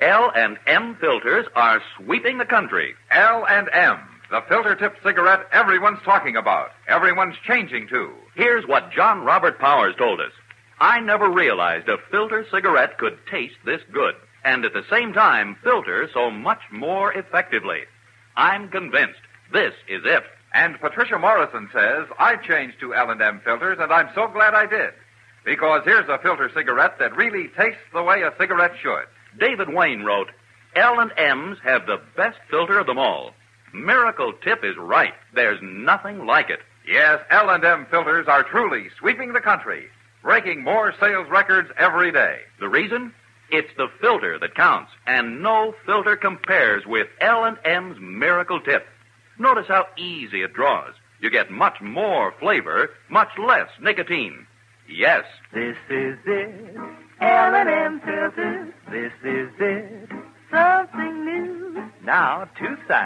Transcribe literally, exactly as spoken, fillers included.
L and M filters are sweeping the country. L and M, the filter-tipped cigarette everyone's talking about. Everyone's changing to. Here's what John Robert Powers told us. I never realized a filter cigarette could taste this good, and at the same time filter so much more effectively. I'm convinced this is it. And Patricia Morrison says, I changed to L and M filters, and I'm so glad I did. Because here's a filter cigarette that really tastes the way a cigarette should. David Wayne wrote, L and M's have the best filter of them all. Miracle Tip is right. There's nothing like it. Yes, L and M filters are truly sweeping the country, breaking more sales records every day. The reason? It's the filter that counts, and no filter compares with L and M's Miracle Tip. Notice how easy it draws. You get much more flavor, much less nicotine. Yes. This is it, L and M filters. This is it, something new. Now, two sides.